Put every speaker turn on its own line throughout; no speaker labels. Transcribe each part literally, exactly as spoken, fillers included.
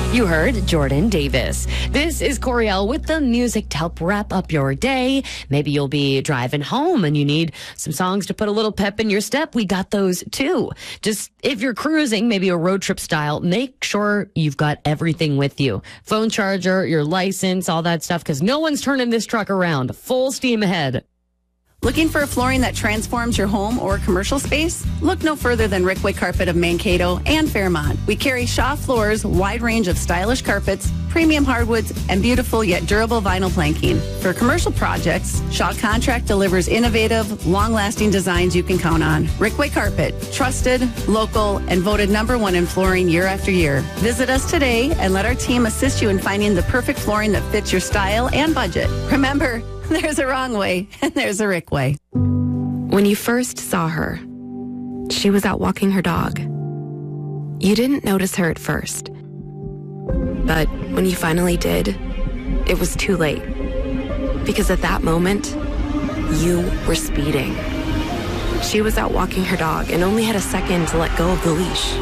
You heard Jordan Davis. This is Coriel with the music to help wrap up your day. Maybe you'll be driving home and you need some songs to put a little pep in your step. We got those too. Just if you're cruising, maybe a road trip style, make sure you've got everything with you. Phone charger, your license, all that stuff, because no one's turning this truck around. Full steam ahead.
Looking for a flooring that transforms your home or commercial space? Look no further than Rickway Carpet of Mankato and Fairmont. We carry Shaw Floors' wide range of stylish carpets, premium hardwoods, and beautiful yet durable vinyl planking. For commercial projects, Shaw Contract delivers innovative, long-lasting designs you can count on. Rickway Carpet, trusted, local, and voted number one in flooring year after year. Visit us today and let our team assist you in finding the perfect flooring that fits your style and budget. Remember, there's a wrong way, and there's a Rick way.
When you first saw her, she was out walking her dog. You didn't notice her at first. But when you finally did, it was too late. Because at that moment, you were speeding. She was out walking her dog and only had a second to let go of the leash.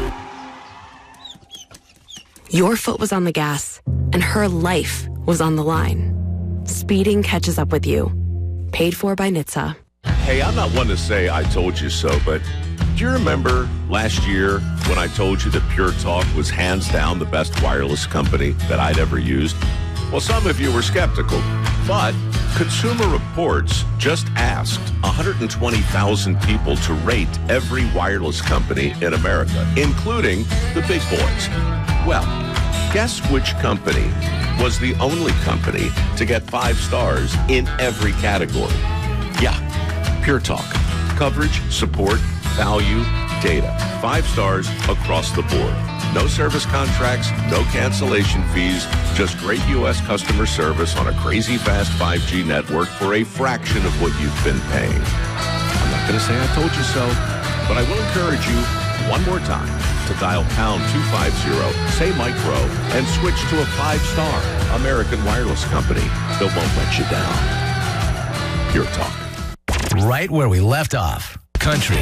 Your foot was on the gas, and her life was on the line. Speeding catches up with you. Paid for by N H T S A.
Hey, I'm not one to say I told you so, but do you remember last year when I told you that Pure Talk was hands down the best wireless company that I'd ever used? Well, some of you were skeptical, but Consumer Reports just asked one hundred twenty thousand people to rate every wireless company in America, including the big boys. Well, guess which company was the only company to get five stars in every category? Yeah, Pure Talk. Coverage, support, value, data. Five stars across the board. No service contracts, no cancellation fees, just great U S customer service on a crazy fast five G network for a fraction of what you've been paying. I'm not going to say I told you so, but I will encourage you one more time to dial pound two fifty, say micro, and switch to a five-star American wireless company that won't let you down. Pure Talk.
Right where we left off. Country.